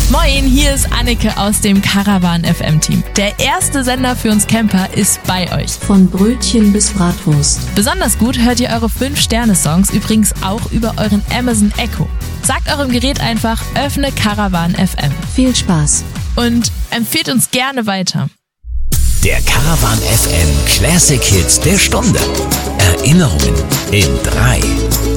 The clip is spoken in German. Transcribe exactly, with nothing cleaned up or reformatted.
Moin, hier ist Anneke aus dem Caravan F M Team. Der erste Sender für uns Camper ist bei euch. Von Brötchen bis Bratwurst. Besonders gut hört ihr eure fünf Sterne Songs übrigens auch über euren Amazon Echo. Sagt eurem Gerät einfach, öffne Caravan F M. Viel Spaß. Und empfehlt uns gerne weiter. Der Caravan F M Classic Hits der Stunde. Erinnerungen in drei,